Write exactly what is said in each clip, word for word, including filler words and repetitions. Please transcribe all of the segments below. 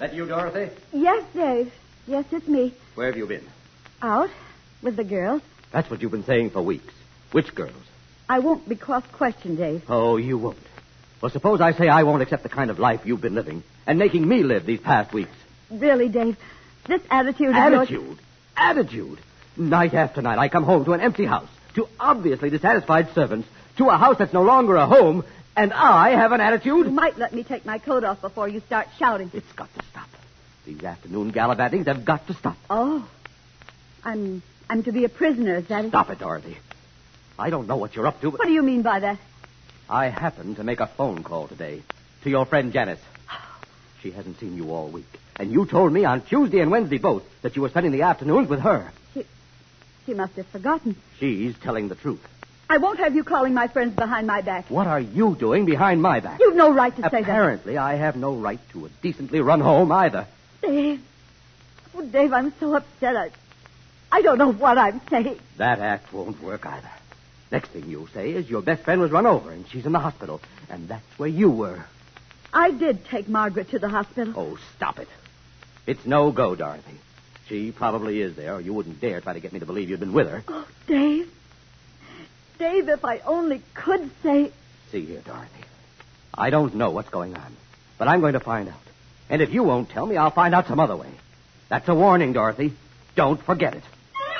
That you, Dorothy? Yes, Dave. Yes, it's me. Where have you been? Out with the girls. That's what you've been saying for weeks. Which girls? I won't be cross-questioned, Dave. Oh, you won't. Well, suppose I say I won't accept the kind of life you've been living and making me live these past weeks. Really, Dave, this attitude is Attitude? yours... Attitude? Night after night, I come home to an empty house, to obviously dissatisfied servants, to a house that's no longer a home, and I have an attitude? You might let me take my coat off before you start shouting. It's got to stop. These afternoon gallivantings have got to stop. Oh. I'm I'm to be a prisoner, is that it? Stop it, Dorothy. I don't know what you're up to, but... What do you mean by that? I happened to make a phone call today to your friend Janice. She hasn't seen you all week. And you told me on Tuesday and Wednesday both that you were spending the afternoons with her. She, she must have forgotten. She's telling the truth. I won't have you calling my friends behind my back. What are you doing behind my back? You've no right to say that. Apparently, I have no right to a decently run home either. Dave. Oh, Dave, I'm so upset. I, I don't know what I'm saying. That act won't work either. Next thing you'll say is your best friend was run over and she's in the hospital. And that's where you were. I did take Margaret to the hospital. Oh, stop it. It's no go, Dorothy. She probably is there, or you wouldn't dare try to get me to believe you'd been with her. Oh, Dave. Dave, if I only could say... See here, Dorothy. I don't know what's going on, but I'm going to find out. And if you won't tell me, I'll find out some other way. That's a warning, Dorothy. Don't forget it.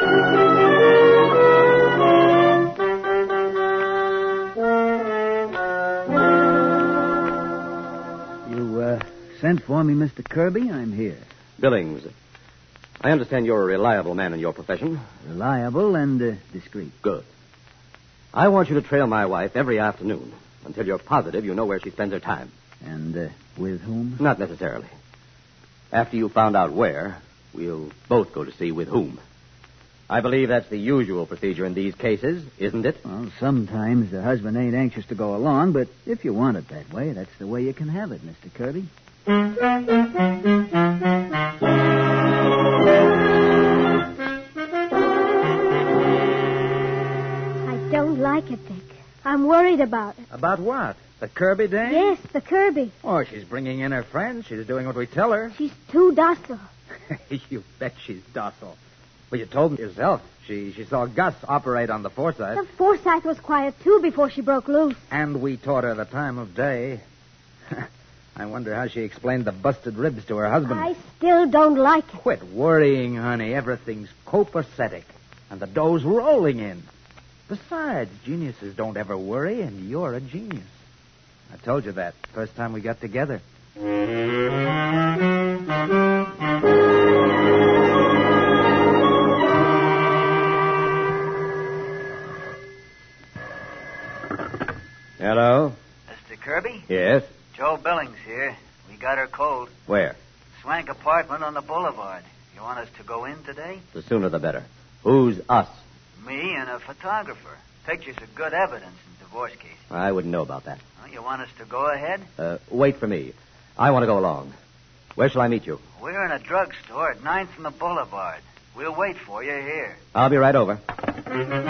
You, uh, sent for me, Mister Kirby? I'm here. Billings, I understand you're a reliable man in your profession. Reliable and uh, discreet. Good. I want you to trail my wife every afternoon until you're positive you know where she spends her time. And uh, with whom? Not necessarily. After you found out where, we'll both go to see with whom. I believe that's the usual procedure in these cases, isn't it? Well, sometimes the husband ain't anxious to go along, but if you want it that way, that's the way you can have it, Mister Kirby. I don't like it, Dick. I'm worried about it. About what? The Kirby dame? Yes, the Kirby. Oh, she's bringing in her friends. She's doing what we tell her. She's too docile. You bet she's docile. Well, you told me yourself. She she saw Gus operate on the Forsyth. The Forsyth was quiet, too, before she broke loose. And we taught her the time of day. I wonder how she explained the busted ribs to her husband. I still don't like it. Quit worrying, honey. Everything's copacetic. And the dough's rolling in. Besides, geniuses don't ever worry, and you're a genius. I told you that first time we got together. Hello? Mister Kirby? Yes? Joe Billings here. We got her cold. Where? Swank apartment on the boulevard. You want us to go in today? The sooner the better. Who's us? Me and a photographer. Pictures are good evidence in divorce cases. I wouldn't know about that. Well, you want us to go ahead? Uh, wait for me. I want to go along. Where shall I meet you? We're in a drugstore at ninth and the boulevard. We'll wait for you here. I'll be right over.